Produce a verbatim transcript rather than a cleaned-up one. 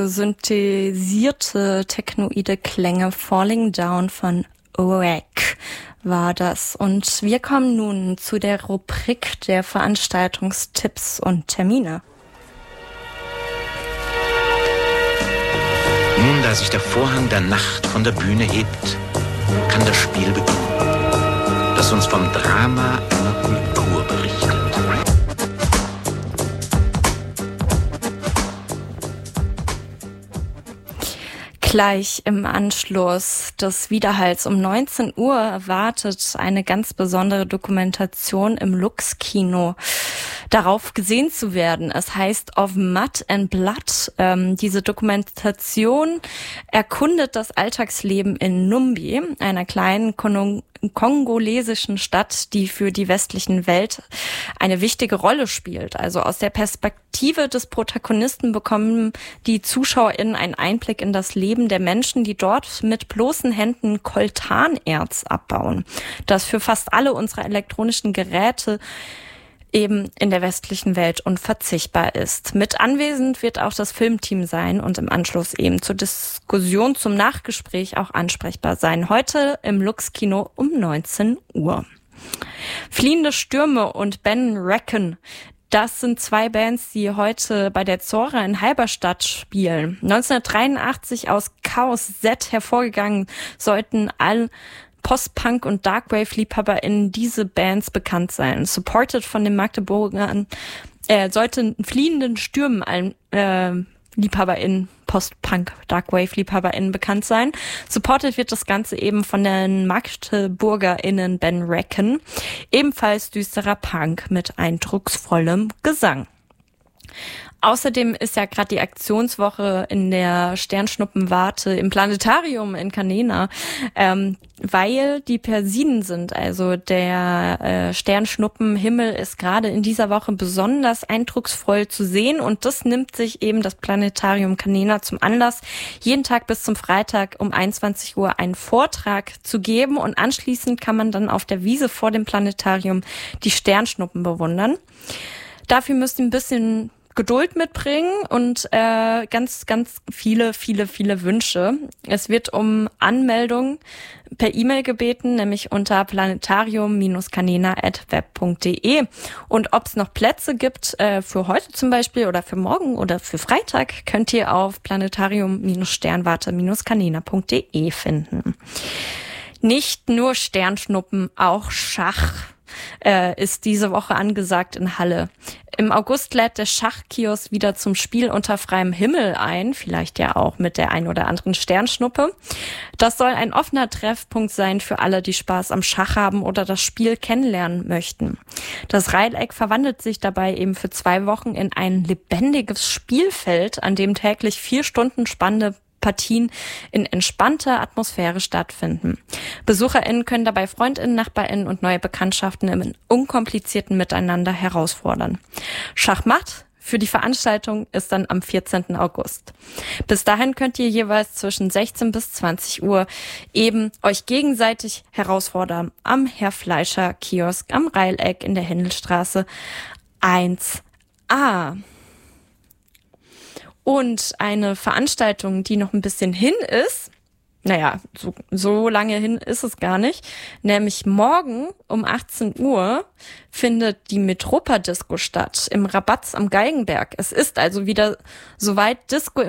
Synthetisierte technoide Klänge Falling Down von Oak war das. Und wir kommen nun zu der Rubrik der Veranstaltungstipps und Termine. Nun, da sich der Vorhang der Nacht von der Bühne hebt, kann das Spiel beginnen, das uns vom Drama einer Kultur berichtet. Gleich im Anschluss des Widerhalls um neunzehn Uhr erwartet eine ganz besondere Dokumentation im Lux-Kino, darauf gesehen zu werden. Es heißt Of Mud and Blood. Ähm, diese Dokumentation erkundet das Alltagsleben in Numbi, einer kleinen Kon- kongolesischen Stadt, die für die westlichen Welt eine wichtige Rolle spielt. Also aus der Perspektive des Protagonisten bekommen die ZuschauerInnen einen Einblick in das Leben der Menschen, die dort mit bloßen Händen Koltanerz abbauen, das für fast alle unserer elektronischen Geräte eben in der westlichen Welt unverzichtbar ist. Mit anwesend wird auch das Filmteam sein und im Anschluss eben zur Diskussion, zum Nachgespräch auch ansprechbar sein. Heute im Lux-Kino um neunzehn Uhr. Fliehende Stürme und Ben Recken. Das sind zwei Bands, die heute bei der Zora in Halberstadt spielen. neunzehnhundertdreiundachtzig aus Chaos Z hervorgegangen, sollten all Post-Punk- und Darkwave-LiebhaberInnen diese Bands bekannt sein. Supported von den Magdeburgern, äh, sollten fliehenden Stürmen allen äh, LiebhaberInnen, Post-Punk, Darkwave-LiebhaberInnen bekannt sein. Supported wird das Ganze eben von den MagdeburgerInnen Ben Recken. Ebenfalls düsterer Punk mit eindrucksvollem Gesang. Außerdem ist ja gerade die Aktionswoche in der Sternschnuppenwarte im Planetarium in Canena, ähm, weil die Persiden sind. Also der äh, Sternschnuppenhimmel ist gerade in dieser Woche besonders eindrucksvoll zu sehen und das nimmt sich eben das Planetarium Canena zum Anlass, jeden Tag bis zum Freitag um einundzwanzig Uhr einen Vortrag zu geben und anschließend kann man dann auf der Wiese vor dem Planetarium die Sternschnuppen bewundern. Dafür müsst ihr ein bisschen Geduld mitbringen und äh, ganz, ganz viele, viele, viele Wünsche. Es wird um Anmeldung per E-Mail gebeten, nämlich unter planetarium canena at web punkt de. Und ob es noch Plätze gibt äh, für heute zum Beispiel oder für morgen oder für Freitag, könnt ihr auf planetarium sternwarte canena punkt de finden. Nicht nur Sternschnuppen, auch Schach äh, ist diese Woche angesagt in Halle. Im August lädt der Schachkiosk wieder zum Spiel unter freiem Himmel ein, vielleicht ja auch mit der ein oder anderen Sternschnuppe. Das soll ein offener Treffpunkt sein für alle, die Spaß am Schach haben oder das Spiel kennenlernen möchten. Das Reileck verwandelt sich dabei eben für zwei Wochen in ein lebendiges Spielfeld, an dem täglich vier Stunden spannende Partien in entspannter Atmosphäre stattfinden. BesucherInnen können dabei FreundInnen, NachbarInnen und neue Bekanntschaften im unkomplizierten Miteinander herausfordern. Schachmatt für die Veranstaltung ist dann am vierzehnten August. Bis dahin könnt ihr jeweils zwischen sechzehn bis zwanzig Uhr eben euch gegenseitig herausfordern am Herr Fleischer Kiosk am Reileck in der Händelstraße eins a. Und eine Veranstaltung, die noch ein bisschen hin ist, naja, so, so lange hin ist es gar nicht, nämlich morgen um achtzehn Uhr findet die Metropa-Disco statt im Rabatz am Galgenberg. Es ist also wieder soweit Disco